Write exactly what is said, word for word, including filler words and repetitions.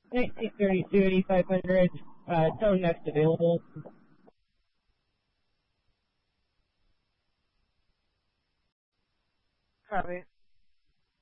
nineteen thirty-two, eighty-five hundred, uh, tone next available. Copy.